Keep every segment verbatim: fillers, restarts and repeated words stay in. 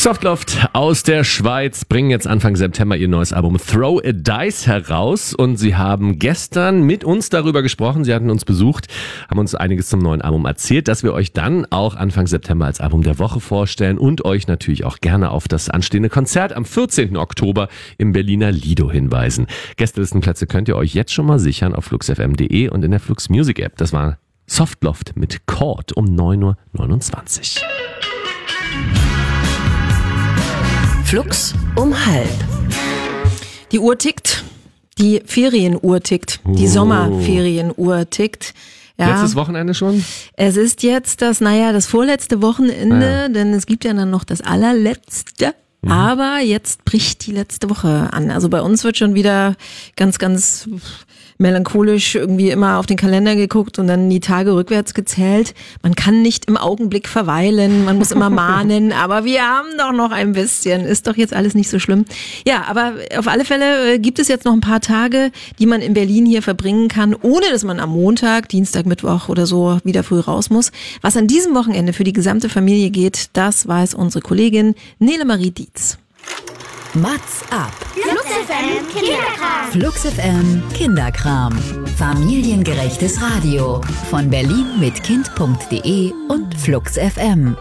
Softloft aus der Schweiz bringen jetzt Anfang September ihr neues Album Throw a Dice heraus und sie haben gestern mit uns darüber gesprochen, sie hatten uns besucht, haben uns einiges zum neuen Album erzählt, dass wir euch dann auch Anfang September als Album der Woche vorstellen und euch natürlich auch gerne auf das anstehende Konzert am vierzehnten Oktober im Berliner Lido hinweisen. Gästelistenplätze könnt ihr euch jetzt schon mal sichern auf flux f m punkt de und in der Flux Music App. Das war Softloft mit Chord um neun Uhr neunundzwanzig. Flux um halb. Die Uhr tickt. Die Ferienuhr tickt. Die Oh. Sommerferienuhr tickt. Ja. Letztes Wochenende schon? Es ist jetzt das, naja, das vorletzte Wochenende, Ja. denn es gibt ja dann noch das allerletzte. Mhm. Aber jetzt bricht die letzte Woche an. Also bei uns wird schon wieder ganz, ganz melancholisch irgendwie immer auf den Kalender geguckt und dann die Tage rückwärts gezählt. Man kann nicht im Augenblick verweilen, man muss immer mahnen, aber wir haben doch noch ein bisschen. Ist doch jetzt alles nicht so schlimm. Ja, aber auf alle Fälle gibt es jetzt noch ein paar Tage, die man in Berlin hier verbringen kann, ohne dass man am Montag, Dienstag, Mittwoch oder so wieder früh raus muss. Was an diesem Wochenende für die gesamte Familie geht, das weiß unsere Kollegin Nele Marie Dietz. Mats ab. Flux F M Kinderkram. Flux F M Kinderkram. Familiengerechtes Radio. Von Berlin mit Kind punkt de und Flux F M.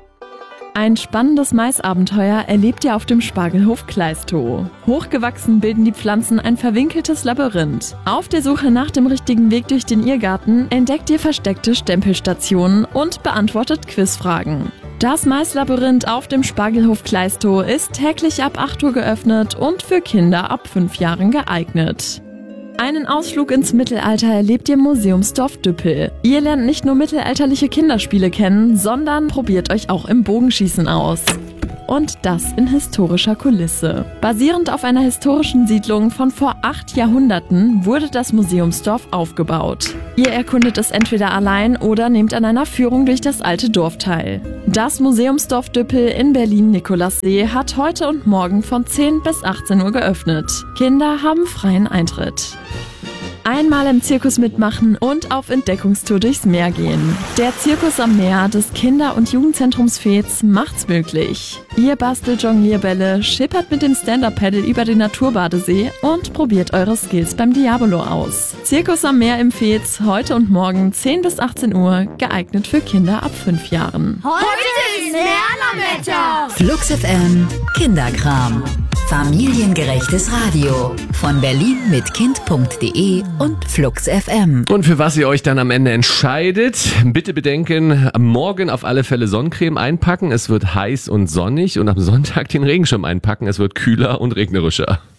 Ein spannendes Maisabenteuer erlebt ihr auf dem Spargelhof Kleistow. Hochgewachsen bilden die Pflanzen ein verwinkeltes Labyrinth. Auf der Suche nach dem richtigen Weg durch den Irrgarten entdeckt ihr versteckte Stempelstationen und beantwortet Quizfragen. Das Maislabyrinth auf dem Spargelhof Kleistow ist täglich ab acht Uhr geöffnet und für Kinder ab fünf Jahren geeignet. Einen Ausflug ins Mittelalter erlebt ihr im Museumsdorf Düppel. Ihr lernt nicht nur mittelalterliche Kinderspiele kennen, sondern probiert euch auch im Bogenschießen aus. Und das in historischer Kulisse. Basierend auf einer historischen Siedlung von vor acht Jahrhunderten wurde das Museumsdorf aufgebaut. Ihr erkundet es entweder allein oder nehmt an einer Führung durch das alte Dorf teil. Das Museumsdorf Düppel in Berlin-Nikolassee hat heute und morgen von zehn bis achtzehn Uhr geöffnet. Kinder haben freien Eintritt. Einmal im Zirkus mitmachen und auf Entdeckungstour durchs Meer gehen. Der Zirkus am Meer des Kinder- und Jugendzentrums Veets macht's möglich. Ihr bastelt Jonglierbälle, schippert mit dem Stand-Up-Paddle über den Naturbadesee und probiert eure Skills beim Diabolo aus. Zirkus am Meer im Veets, heute und morgen zehn bis achtzehn Uhr, geeignet für Kinder ab fünf Jahren. Heute ist Lernerwetter. Flux F M Kinderkram. Familiengerechtes Radio. Von Berlin mit Kind punkt de und Flux F M. Und für was ihr euch dann am Ende entscheidet, bitte bedenken, morgen auf alle Fälle Sonnencreme einpacken. Es wird heiß und sonnig und am Sonntag den Regenschirm einpacken. Es wird kühler und regnerischer.